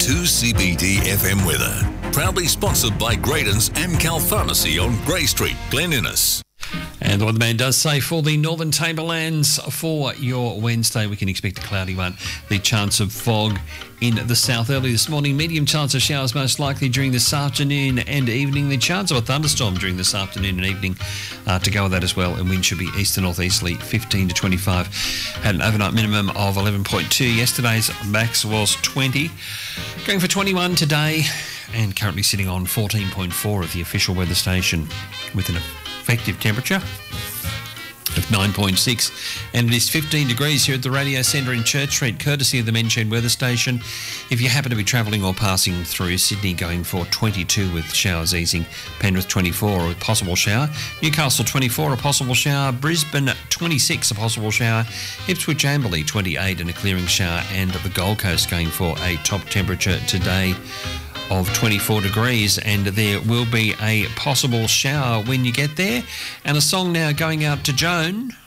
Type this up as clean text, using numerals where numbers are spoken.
2CBD FM weather. Proudly sponsored by Graydon's Amcal Pharmacy on Grey Street, Glen Innes. And the weatherman does say for the northern tablelands for your Wednesday, we can expect a cloudy one. The chance of fog in the south early this morning. Medium chance of showers most likely during this afternoon and evening. The chance of a thunderstorm during this afternoon and evening to go with that as well. And wind should be east to northeasterly 15 to 25. Had an overnight minimum of 11.2. Yesterday's max was 20. Going for 21 today and currently sitting on 14.4 of the official weather station with an effective temperature of 9.6, and it is 15 degrees here at the Radio Centre in Church Street, courtesy of the Menchune Weather Station. If you happen to be travelling or passing through Sydney, going for 22 with showers easing, Penrith 24 with possible shower, Newcastle 24 a possible shower, Brisbane 26 a possible shower, Ipswich Amberley 28 and a clearing shower, and the Gold Coast going for a top temperature today of 24 degrees, and there will be a possible shower when you get there. And a song now going out to Joan.